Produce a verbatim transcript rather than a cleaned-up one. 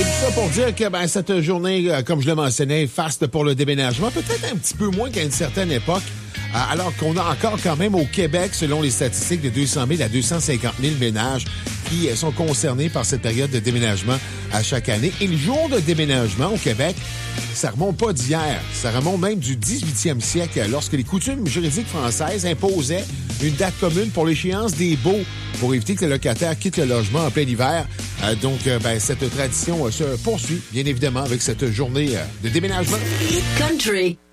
Et tout ça pour dire que ben, cette journée, euh, comme je le mentionnais, faste pour le déménagement, peut-être un petit peu moins qu'à une certaine époque, euh, alors qu'on a encore quand même au Québec, selon les statistiques, de deux cent mille à deux cent cinquante mille ménages qui euh, sont concernés par cette période de déménagement à chaque année. Et le jour de déménagement au Québec, ça remonte pas d'hier, ça remonte même du dix-huitième siècle, lorsque les coutumes juridiques françaises imposaient une date commune pour l'échéance des baux, pour éviter que le locataire quitte le logement en plein hiver. Euh, donc, euh, ben, cette tradition euh, se poursuit, bien évidemment, avec cette journée euh, de déménagement. Hit Country.